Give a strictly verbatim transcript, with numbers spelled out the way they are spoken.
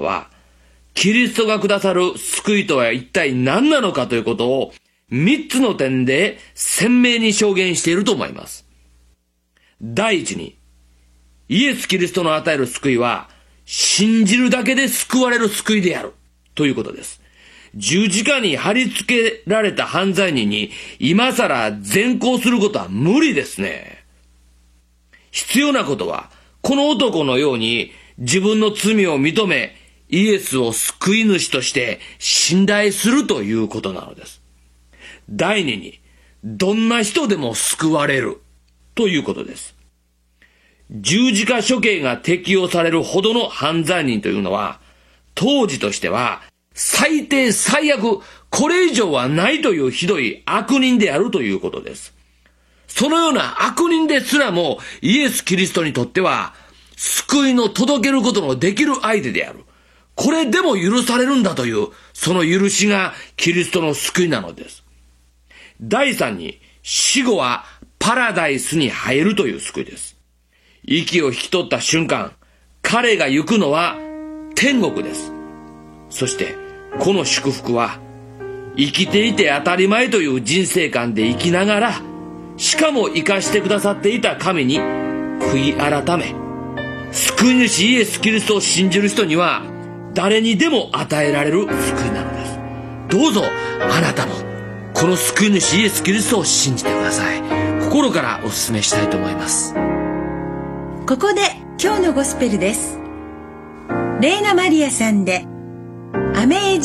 は、キリストがくださる救いとは一体何なのかということを三つの点で鮮明に証言していると思います。第一に、イエス・キリストの与える救いは、信じるだけで救われる救いであるということです。十字架に貼り付けられた犯罪人に今さら善行することは無理ですね。必要なことは、この男のように自分の罪を認め、イエスを救い主として信頼するということなのです。第二に、どんな人でも救われるということです。十字架処刑が適用されるほどの犯罪人というのは、当時としては最低最悪、これ以上はないというひどい悪人であるということです。そのような悪人ですらもイエス・キリストにとっては救いの届けることのできる相手である。これでも許されるんだという、その許しがキリストの救いなのです。第三に、死後はパラダイスに入るという救いです。息を引き取った瞬間、彼が行くのは天国です。そしてこの祝福は、生きていて当たり前という人生観で生きながら、しかも生かしてくださっていた神に悔い改め、救い主イエス・キリストを信じる人には誰にでも与えられる救いなのです。どうぞあなたもこの救い主イエス・キリストを信じてください。心からお勧めしたいと思います。 ここで今日のゴスペルです。レイナ・マリアさんでアメージ